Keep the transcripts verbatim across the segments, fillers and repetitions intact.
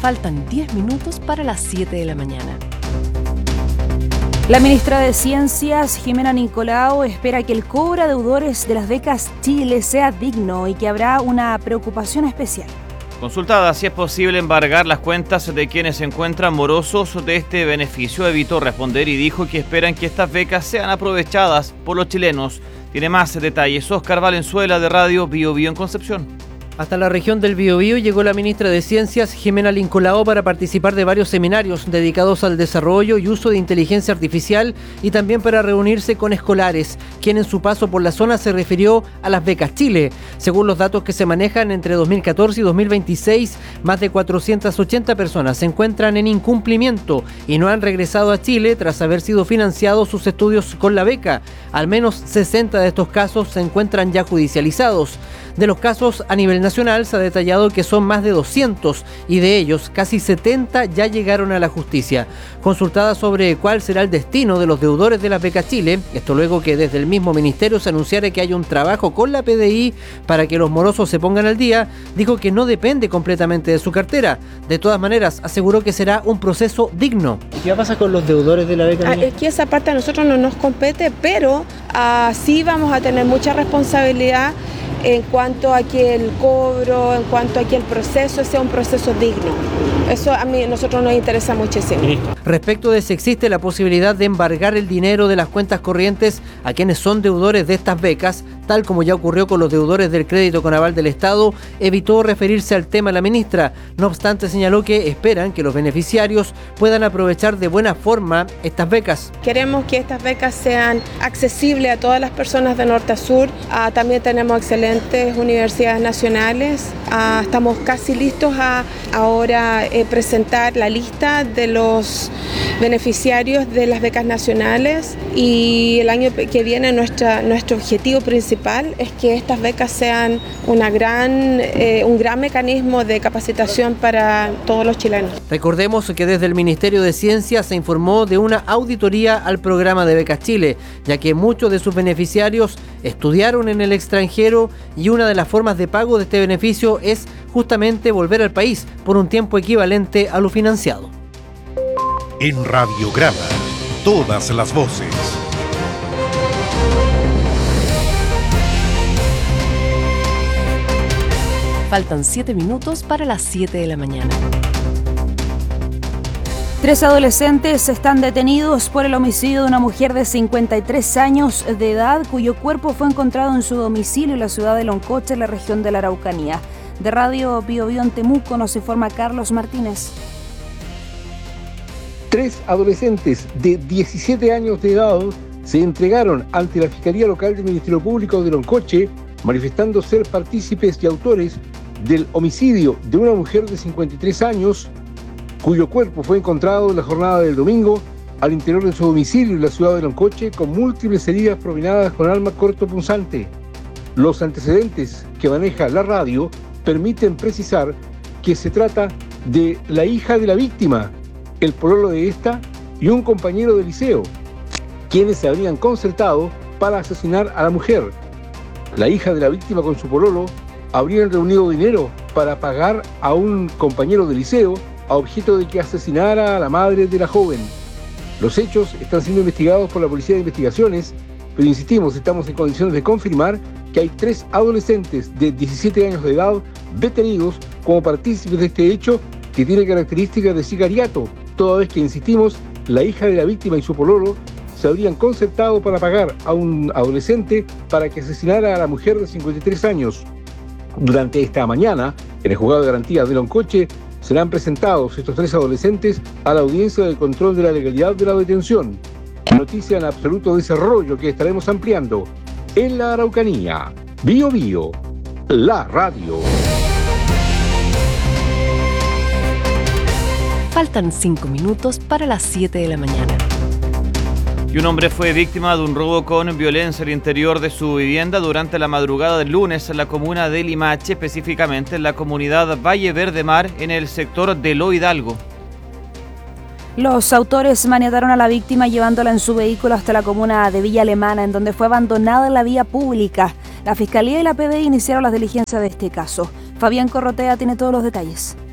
Faltan diez minutos para las siete de la mañana. La ministra de Ciencias, Jimena Nicolao, espera que el cobro a deudores de las becas Chile sea digno y que habrá una preocupación especial. Consultada si es posible embargar las cuentas de quienes se encuentran morosos de este beneficio, evitó responder y dijo que esperan que estas becas sean aprovechadas por los chilenos. Tiene más detalles Óscar Valenzuela de Radio Bio Bio en Concepción. Hasta la región del Biobío llegó la ministra de Ciencias, Jimena Nicolao, para participar de varios seminarios dedicados al desarrollo y uso de inteligencia artificial y también para reunirse con escolares, quien en su paso por la zona se refirió a las becas Chile. Según los datos que se manejan, entre dos mil catorce y dos mil veintiséis, más de cuatrocientas ochenta personas se encuentran en incumplimiento y no han regresado a Chile tras haber sido financiados sus estudios con la beca. Al menos sesenta de estos casos se encuentran ya judicializados. De los casos a nivel nacional se ha detallado que son más de doscientos y de ellos casi setenta ya llegaron a la justicia. Consultada sobre cuál será el destino de los deudores de las becas Chile, esto luego que desde el mismo ministerio se anunciara que hay un trabajo con la P D I para que los morosos se pongan al día, dijo que no depende completamente de su cartera. De todas maneras, aseguró que será un proceso digno. ¿Y qué va a pasar con los deudores de la beca? Ah, es que esa parte a nosotros no nos compete, pero uh, sí vamos a tener mucha responsabilidad en cuanto a que el cobro, en cuanto a que el proceso sea un proceso digno. Eso a mí, a nosotros nos interesa muchísimo. Respecto de si existe la posibilidad de embargar el dinero de las cuentas corrientes a quienes son deudores de estas becas, tal como ya ocurrió con los deudores del crédito con aval del Estado, evitó referirse al tema la ministra. No obstante, señaló que esperan que los beneficiarios puedan aprovechar de buena forma estas becas. Queremos que estas becas sean accesibles a todas las personas de norte a sur. Ah, también tenemos excelentes universidades nacionales. Ah, estamos casi listos a ahora eh, presentar la lista de los beneficiarios de las becas nacionales y el año que viene nuestra, nuestro objetivo principal es que estas becas sean una gran, eh, un gran mecanismo de capacitación para todos los chilenos. Recordemos que desde el Ministerio de Ciencia se informó de una auditoría al programa de Becas Chile, ya que muchos de sus beneficiarios estudiaron en el extranjero y una de las formas de pago de este beneficio es justamente volver al país por un tiempo equivalente a lo financiado. En Radiograma, todas las voces. Faltan siete minutos para las siete de la mañana. Tres adolescentes están detenidos por el homicidio de una mujer de cincuenta y tres años de edad, cuyo cuerpo fue encontrado en su domicilio en la ciudad de Loncoche, en la región de la Araucanía. De Radio Bio Bio en Temuco nos informa Carlos Martínez. Tres adolescentes de diecisiete años de edad se entregaron ante la Fiscalía Local del Ministerio Público de Loncoche, manifestando ser partícipes y autores del homicidio de una mujer de cincuenta y tres años, cuyo cuerpo fue encontrado en la jornada del domingo al interior de su domicilio en la ciudad de Loncoche con múltiples heridas propinadas con arma cortopunzante. Los antecedentes que maneja la radio permiten precisar que se trata de la hija de la víctima, el pololo de esta y un compañero de liceo, quienes se habrían concertado para asesinar a la mujer. La hija de la víctima con su pololo habrían reunido dinero para pagar a un compañero de liceo a objeto de que asesinara a la madre de la joven. Los hechos están siendo investigados por la Policía de Investigaciones, pero insistimos, estamos en condiciones de confirmar que hay tres adolescentes de diecisiete años de edad detenidos como partícipes de este hecho que tiene características de sicariato, toda vez que, insistimos, la hija de la víctima y su pololo se habrían concertado para pagar a un adolescente para que asesinara a la mujer de cincuenta y tres años. Durante esta mañana, en el juzgado de garantías de Loncoche, serán presentados estos tres adolescentes a la audiencia del control de la legalidad de la detención. Noticia en absoluto desarrollo que estaremos ampliando en la Araucanía. Bio Bio, la radio. Faltan cinco minutos para las siete de la mañana. Y un hombre fue víctima de un robo con violencia al interior de su vivienda durante la madrugada del lunes en la comuna de Limache, específicamente en la comunidad Valle Verde Mar, en el sector de Lo Hidalgo. Los autores maniataron a la víctima llevándola en su vehículo hasta la comuna de Villa Alemana, en donde fue abandonada en la vía pública. La Fiscalía y la P D I iniciaron las diligencias de este caso. Fabián Corrotea tiene todos los detalles.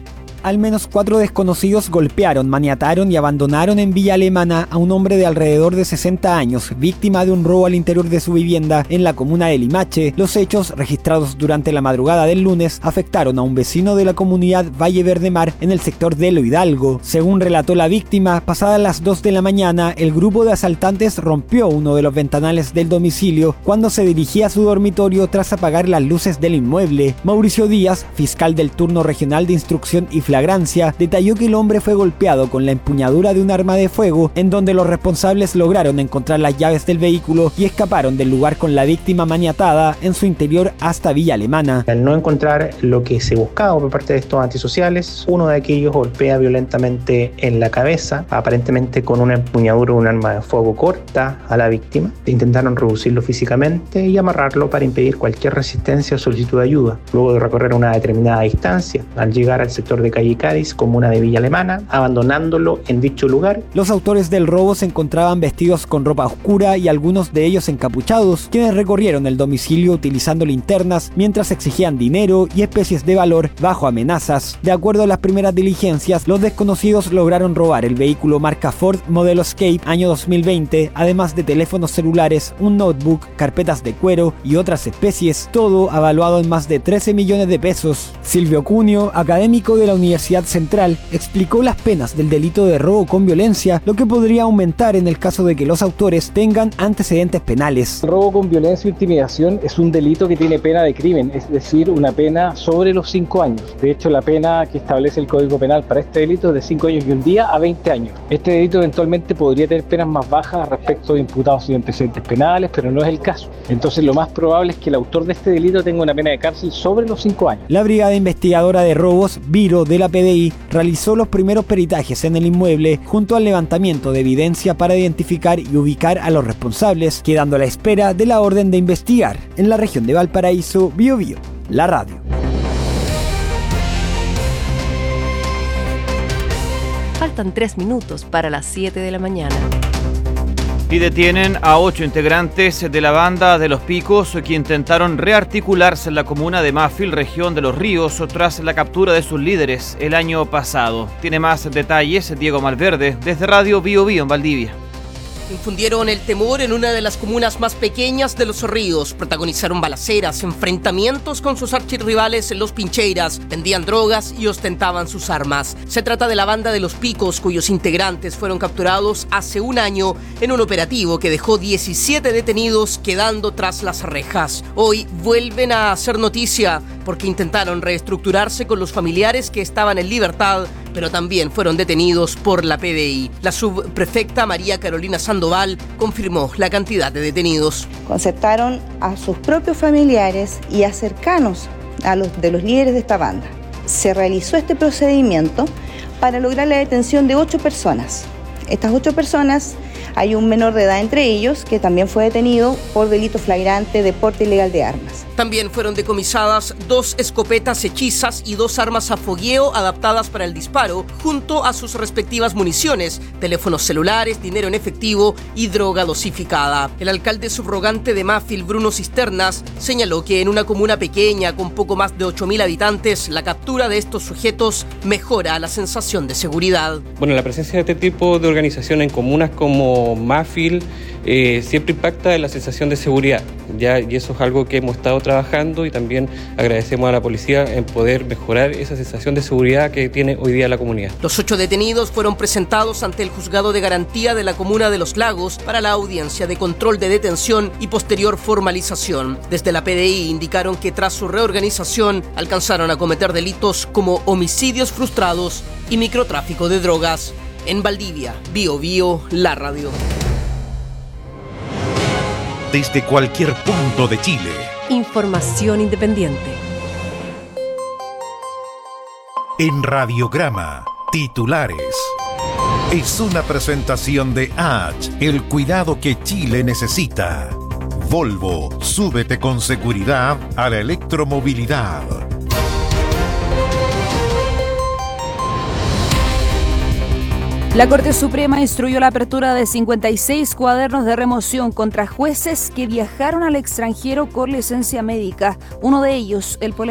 al menos cuatro desconocidos golpearon, maniataron y abandonaron en Villa Alemana a un hombre de alrededor de sesenta años, víctima de un robo al interior de su vivienda en la comuna de Limache. Los hechos, registrados durante la madrugada del lunes, afectaron a un vecino de la comunidad Valle Verde Mar en el sector de Lo Hidalgo. Según relató la víctima, pasadas las dos de la mañana, el grupo de asaltantes rompió uno de los ventanales del domicilio cuando se dirigía a su dormitorio tras apagar las luces del inmueble. Mauricio Díaz, fiscal del turno regional de instrucción y flagrancia, detalló que el hombre fue golpeado con la empuñadura de un arma de fuego, en donde los responsables lograron encontrar las llaves del vehículo y escaparon del lugar con la víctima maniatada en su interior hasta Villa Alemana. Al no encontrar lo que se buscaba por parte de estos antisociales, uno de aquellos golpea violentamente en la cabeza, aparentemente con una empuñadura o un arma de fuego corta a la víctima. Intentaron reducirlo físicamente y amarrarlo para impedir cualquier resistencia o solicitud de ayuda. Luego de recorrer una determinada distancia, al llegar al sector de calle Cádiz, comuna de Villa Alemana, abandonándolo en dicho lugar. Los autores del robo se encontraban vestidos con ropa oscura y algunos de ellos encapuchados, quienes recorrieron el domicilio utilizando linternas mientras exigían dinero y especies de valor bajo amenazas. De acuerdo a las primeras diligencias, los desconocidos lograron robar el vehículo marca Ford modelo Escape año dos mil veinte, además de teléfonos celulares, un notebook, carpetas de cuero y otras especies, todo avaluado en más de trece millones de pesos. Silvio Cunio, académico de la Universidad Central, explicó las penas del delito de robo con violencia, lo que podría aumentar en el caso de que los autores tengan antecedentes penales. El robo con violencia e intimidación es un delito que tiene pena de crimen, es decir, una pena sobre los cinco años. De hecho, la pena que establece el Código Penal para este delito es de cinco años y un día a veinte años. Este delito eventualmente podría tener penas más bajas respecto de imputados sin antecedentes penales, pero no es el caso. Entonces, lo más probable es que el autor de este delito tenga una pena de cárcel sobre los cinco años. La Brigada Investigadora de Robos, Viro, de la P D I, realizó los primeros peritajes en el inmueble junto al levantamiento de evidencia para identificar y ubicar a los responsables, quedando a la espera de la orden de investigar. En la región de Valparaíso, Bio Bio, la radio. Faltan tres minutos para las siete de la mañana. Y detienen a ocho integrantes de la banda de Los Picos que intentaron rearticularse en la comuna de Mafil, región de Los Ríos, tras la captura de sus líderes el año pasado. Tiene más detalles Diego Malverde desde Radio Bio Bio en Valdivia. Infundieron el temor en una de las comunas más pequeñas de Los Ríos, protagonizaron balaceras, enfrentamientos con sus archirrivales Los Pincheiras, vendían drogas y ostentaban sus armas. Se trata de la banda de Los Picos, cuyos integrantes fueron capturados hace un año en un operativo que dejó diecisiete detenidos quedando tras las rejas. Hoy vuelven a hacer noticia porque intentaron reestructurarse con los familiares que estaban en libertad, pero también fueron detenidos por la P D I. La subprefecta María Carolina Sandoval confirmó la cantidad de detenidos. Concertaron a sus propios familiares y a cercanos a los de los líderes de esta banda. Se realizó este procedimiento para lograr la detención de ocho personas. Estas ocho personas, hay un menor de edad entre ellos que también fue detenido por delito flagrante de porte ilegal de armas. También fueron decomisadas dos escopetas hechizas y dos armas a fogueo adaptadas para el disparo, junto a sus respectivas municiones, teléfonos celulares, dinero en efectivo y droga dosificada. El alcalde subrogante de Mafil, Bruno Cisternas, señaló que en una comuna pequeña con poco más de ocho mil habitantes, la captura de estos sujetos mejora la sensación de seguridad. Bueno, la presencia de este tipo de organización en comunas como Mafil eh, siempre impacta en la sensación de seguridad, ya, y eso es algo que hemos estado trabajando y también agradecemos a la policía en poder mejorar esa sensación de seguridad que tiene hoy día la comunidad. Los ocho detenidos fueron presentados ante el Juzgado de Garantía de la Comuna de Los Lagos para la audiencia de control de detención y posterior formalización. Desde la P D I indicaron que tras su reorganización alcanzaron a cometer delitos como homicidios frustrados y microtráfico de drogas. En Valdivia, Bio Bio, la radio. Desde cualquier punto de Chile. Información independiente. En Radiograma, titulares. Es una presentación de H, el cuidado que Chile necesita. Volvo, súbete con seguridad a la electromovilidad. La Corte Suprema instruyó la apertura de cincuenta y seis cuadernos de remoción contra jueces que viajaron al extranjero con licencia médica. Uno de ellos, el